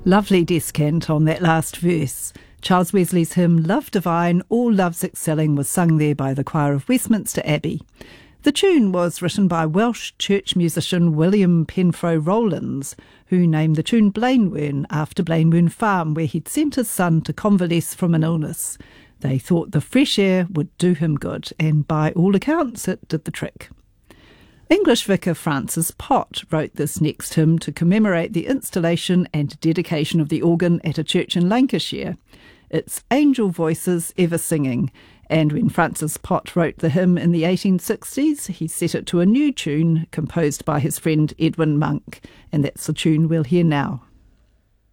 Lovely descant on that last verse. Charles Wesley's hymn Love Divine, All Loves Excelling was sung there by the choir of Westminster Abbey. The tune was written by Welsh church musician William Penfro Rowlands, who named the tune Blaenwern after Blaenwern Farm, where he'd sent his son to convalesce from an illness. They thought the fresh air would do him good, and by all accounts it did the trick. English vicar Francis Pott wrote this next hymn to commemorate the installation and dedication of the organ at a church in Lancashire. It's Angel Voices Ever Singing, and when Francis Pott wrote the hymn in the 1860s, he set it to a new tune composed by his friend Edwin Monk, and that's the tune we'll hear now.